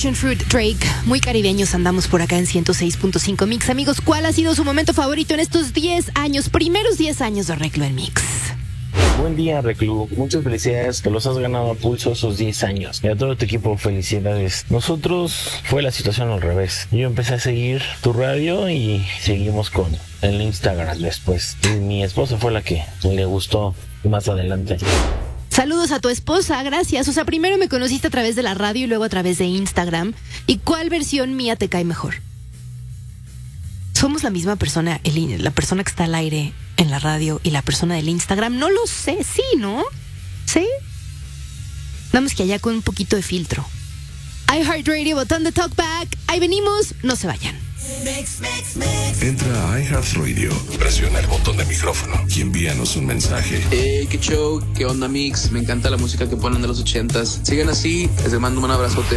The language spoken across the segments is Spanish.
Fruit, Drake, muy caribeños andamos por acá en 106.5 Mix. Amigos, ¿cuál ha sido su momento favorito en estos 10 años, primeros 10 años de Reclu en Mix? Buen día, Reclu. Muchas felicidades, que los has ganado a pulso esos 10 años. Y a todo tu equipo, felicidades. Nosotros fue la situación al revés. Yo empecé a seguir tu radio y seguimos con el Instagram después. Y mi esposa fue la que le gustó más adelante. Saludos a tu esposa, gracias. O sea, primero me conociste a través de la radio y luego a través de Instagram. ¿Y cuál versión mía te cae mejor? ¿Somos la misma persona, la persona que está al aire en la radio y la persona del Instagram? No lo sé, sí, ¿no? ¿Sí? Vamos que allá con un poquito de filtro. iHeartRadio, botón de talkback. Ahí venimos, no se vayan. Entra a iHeartRadio, presiona el botón de micrófono y envíanos un mensaje. Qué show, qué onda Mix, me encanta la música que ponen de los 80s. Sigan así, les mando un abrazote.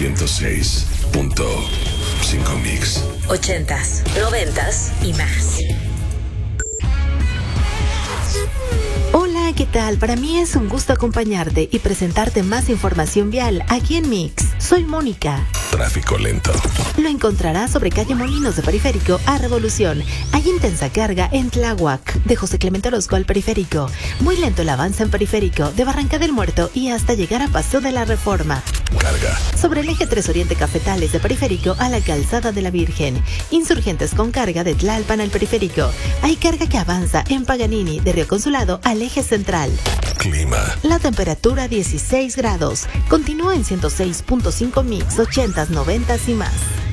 106.5 Mix. 80s, 90s y más. Hola, ¿qué tal? Para mí es un gusto acompañarte y presentarte más información vial aquí en Mix. Soy Mónica. Tráfico lento. Lo encontrarás sobre calle Molinos de Periférico a Revolución. Hay intensa carga en Tláhuac, de José Clemente Orozco al Periférico. Muy lento el avance en Periférico, de Barranca del Muerto y hasta llegar a Paseo de la Reforma. Carga. Sobre el eje 3 Oriente Cafetales de Periférico a la Calzada de la Virgen. Insurgentes con carga de Tlalpan al Periférico. Hay carga que avanza en Paganini, de Río Consulado al eje central. Clima. La temperatura 16 grados. Continúa en 106.5 Mix, 80s, 90s y más.